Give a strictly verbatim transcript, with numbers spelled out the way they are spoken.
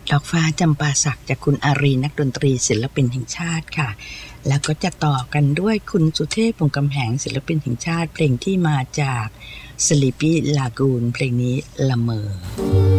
ดอกฟ้าจำปาสักจากคุณอารีนักดนตรีศิลปินแห่งชาติค่ะแล้วก็จะต่อกันด้วยคุณสุเทพวงศ์กำแหงศิลปินแห่งชาติเพลงที่มาจาก Sleepy Lagoon เพลงนี้ละเมอ